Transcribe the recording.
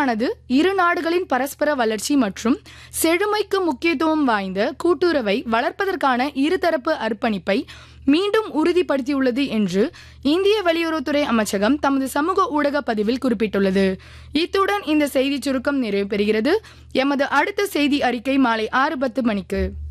உரையானது இரு நாடுகளின் பரஸ்பர வளர்ச்சி மற்றும் செழுமைக்கு முக்கியத்துவம் வாய்ந்த கூட்டுறவை வளர்ப்பதற்கான இருதரப்பு அர்ப்பணிப்பை மீண்டும் உறுதிப்படுத்தியுள்ளது என்று இந்திய வெளியுறவுத்துறை அமைச்சகம் தமது சமூக ஊடக பதிவில் குறிப்பிட்டுள்ளது. இத்துடன் இந்த செய்தி சுருக்கம் நிறைவு பெறுகிறது. எமது அடுத்த செய்தி அறிக்கை மாலை 6:10 மணிக்கு.